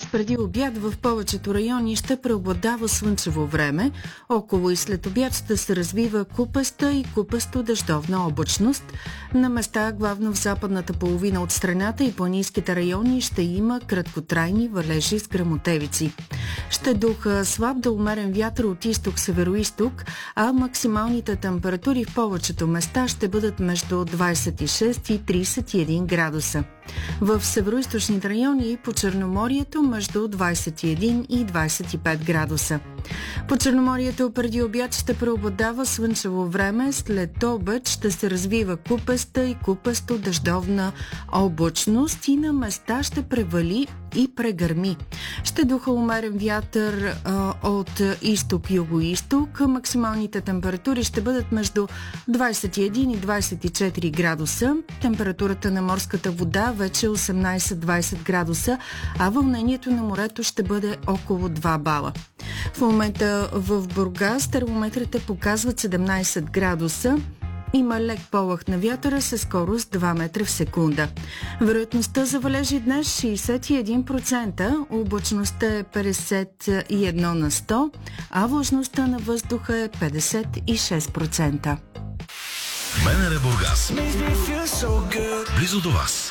преди обяд в повечето райони ще преобладава слънчево време. Около и след обяд ще се развива купеста и купесто-дъждовна облачност. На места, главно в западната половина от страната и планинските райони, ще има краткотрайни валежи с гръмотевици. Ще духа слаб до умерен вятър от изток-североизток, а максималните температури в повечето места ще бъдат между 26 и 31 градуса. В североизточните райони и по Черноморието между 21 и 25 градуса. По Черноморието преди обяд ще преобладава слънчево време, след обед ще се развива купеста и купесто-дъждовна облачност и на места ще превали и прегърми. Ще духа умерен вятър от изток-юго-исток. Максималните температури ще бъдат между 21 и 24 градуса. Температурата на морската вода вече 18-20 градуса, а вълнението на морето ще бъде около 2 бала. В момента в Бургас термометрите показват 17 градуса. Има лек полъх на вятъра със скорост 2 метра в секунда. Вероятността за валежи днес 61%, облачността е 51 на 100, а влажността на въздуха е 56%. БНР Бургас. Близо до вас.